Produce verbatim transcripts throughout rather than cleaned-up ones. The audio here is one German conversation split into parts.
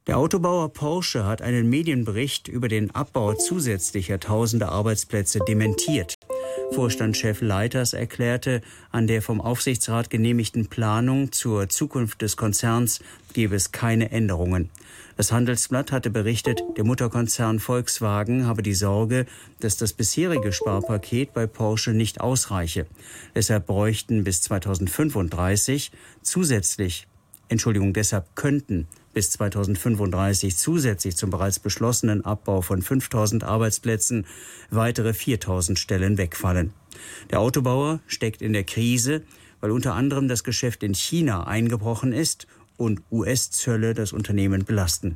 Der Autobauer Porsche hat einen Medienbericht über den Abbau zusätzlicher tausender Arbeitsplätze dementiert. Vorstandschef Leiters erklärte, an der vom Aufsichtsrat genehmigten Planung zur Zukunft des Konzerns gebe es keine Änderungen. Das Handelsblatt hatte berichtet, der Mutterkonzern Volkswagen habe die Sorge, dass das bisherige Sparpaket bei Porsche nicht ausreiche. Deshalb bräuchten bis zweitausendfünfunddreißig zusätzlich, Entschuldigung, deshalb könnten bis zweitausendfünfunddreißig zusätzlich zum bereits beschlossenen Abbau von fünftausend Arbeitsplätzen weitere viertausend Stellen wegfallen. Der Autobauer steckt in der Krise, weil unter anderem das Geschäft in China eingebrochen ist und U S-Zölle das Unternehmen belasten.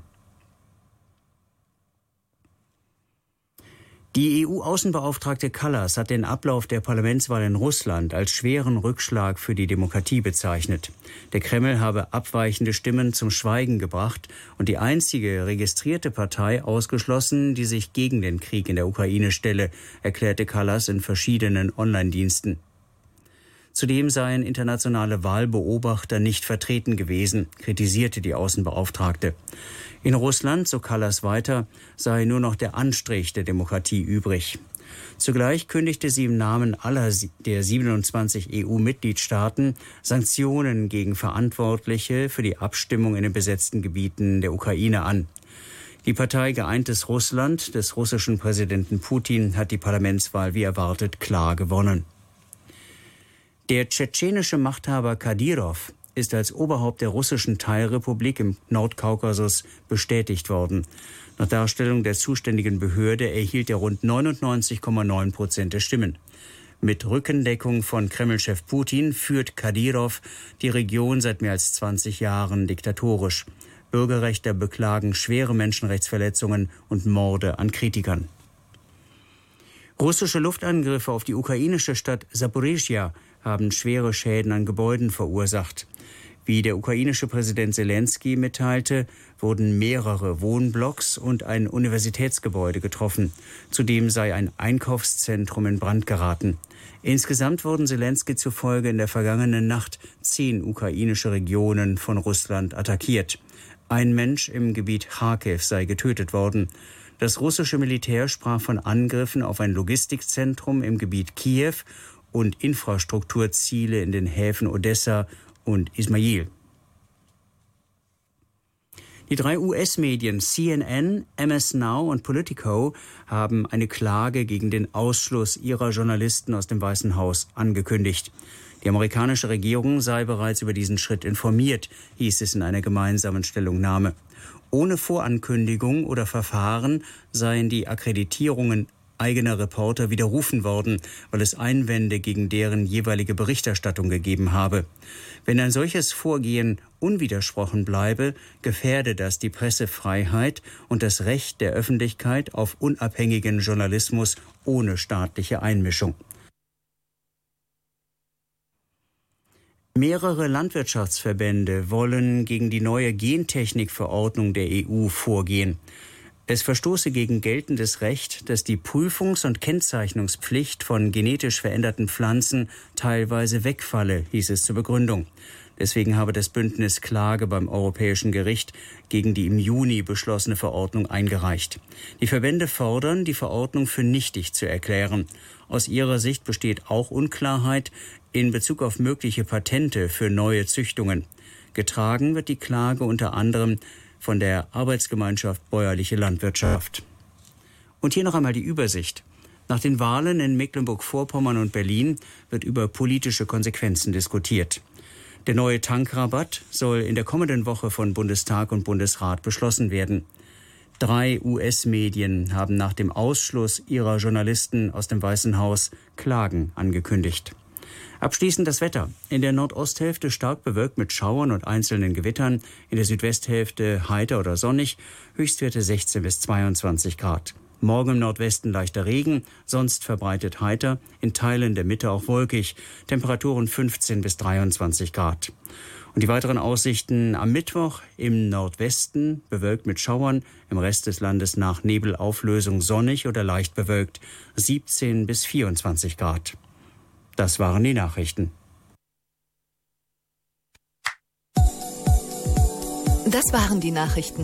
Die E U-Außenbeauftragte Kallas hat den Ablauf der Parlamentswahl in Russland als schweren Rückschlag für die Demokratie bezeichnet. Der Kreml habe abweichende Stimmen zum Schweigen gebracht und die einzige registrierte Partei ausgeschlossen, die sich gegen den Krieg in der Ukraine stelle, erklärte Kallas in verschiedenen Online-Diensten. Zudem seien internationale Wahlbeobachter nicht vertreten gewesen, kritisierte die Außenbeauftragte. In Russland, so Kallas weiter, sei nur noch der Anstrich der Demokratie übrig. Zugleich kündigte sie im Namen aller der siebenundzwanzig E U-Mitgliedstaaten Sanktionen gegen Verantwortliche für die Abstimmung in den besetzten Gebieten der Ukraine an. Die Partei Geeintes Russland des russischen Präsidenten Putin hat die Parlamentswahl wie erwartet klar gewonnen. Der tschetschenische Machthaber Kadyrov ist als Oberhaupt der russischen Teilrepublik im Nordkaukasus bestätigt worden. Nach Darstellung der zuständigen Behörde erhielt er rund neunundneunzig Komma neun Prozent der Stimmen. Mit Rückendeckung von Kremlchef Putin führt Kadyrov die Region seit mehr als zwanzig Jahren diktatorisch. Bürgerrechtler beklagen schwere Menschenrechtsverletzungen und Morde an Kritikern. Russische Luftangriffe auf die ukrainische Stadt Saporischschja haben schwere Schäden an Gebäuden verursacht. Wie der ukrainische Präsident Selenskyj mitteilte, wurden mehrere Wohnblocks und ein Universitätsgebäude getroffen. Zudem sei ein Einkaufszentrum in Brand geraten. Insgesamt wurden Selenskyj zufolge in der vergangenen Nacht zehn ukrainische Regionen von Russland attackiert. Ein Mensch im Gebiet Charkiw sei getötet worden. Das russische Militär sprach von Angriffen auf ein Logistikzentrum im Gebiet Kiew und Infrastrukturziele in den Häfen Odessa und Ismail. Die drei U S-Medien C N N, M S Now und Politico haben eine Klage gegen den Ausschluss ihrer Journalisten aus dem Weißen Haus angekündigt. Die amerikanische Regierung sei bereits über diesen Schritt informiert, hieß es in einer gemeinsamen Stellungnahme. Ohne Vorankündigung oder Verfahren seien die Akkreditierungen eigener Reporter widerrufen worden, weil es Einwände gegen deren jeweilige Berichterstattung gegeben habe. Wenn ein solches Vorgehen unwidersprochen bleibe, gefährde das die Pressefreiheit und das Recht der Öffentlichkeit auf unabhängigen Journalismus ohne staatliche Einmischung. Mehrere Landwirtschaftsverbände wollen gegen die neue Gentechnikverordnung der E U vorgehen. Es verstoße gegen geltendes Recht, dass die Prüfungs- und Kennzeichnungspflicht von genetisch veränderten Pflanzen teilweise wegfalle, hieß es zur Begründung. Deswegen habe das Bündnis Klage beim Europäischen Gericht gegen die im Juni beschlossene Verordnung eingereicht. Die Verbände fordern, die Verordnung für nichtig zu erklären. Aus ihrer Sicht besteht auch Unklarheit in Bezug auf mögliche Patente für neue Züchtungen. Getragen wird die Klage unter anderem von der Arbeitsgemeinschaft Bäuerliche Landwirtschaft. Und hier noch einmal die Übersicht. Nach den Wahlen in Mecklenburg-Vorpommern und Berlin wird über politische Konsequenzen diskutiert. Der neue Tankrabatt soll in der kommenden Woche von Bundestag und Bundesrat beschlossen werden. Drei U S-Medien haben nach dem Ausschluss ihrer Journalisten aus dem Weißen Haus Klagen angekündigt. Abschließend das Wetter. In der Nordosthälfte stark bewölkt mit Schauern und einzelnen Gewittern. In der Südwesthälfte heiter oder sonnig. Höchstwerte sechzehn bis zweiundzwanzig Grad. Morgen im Nordwesten leichter Regen, sonst verbreitet heiter. In Teilen der Mitte auch wolkig. Temperaturen fünfzehn bis dreiundzwanzig Grad. Und die weiteren Aussichten am Mittwoch im Nordwesten bewölkt mit Schauern. Im Rest des Landes nach Nebelauflösung sonnig oder leicht bewölkt. siebzehn bis vierundzwanzig Grad. Das waren die Nachrichten. Das waren die Nachrichten.